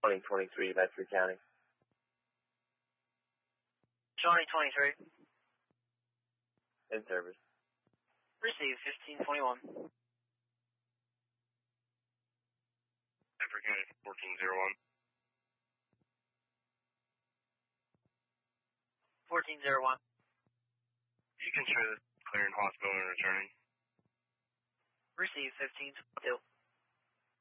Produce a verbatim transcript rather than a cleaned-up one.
twenty twenty-three, Bedford County. Shawnee twenty-three. In service. Receive fifteen twenty-one. Bedford County fourteen oh one. fourteen oh one. You can show this clearing hospital and returning. Receive fifteen twenty-two.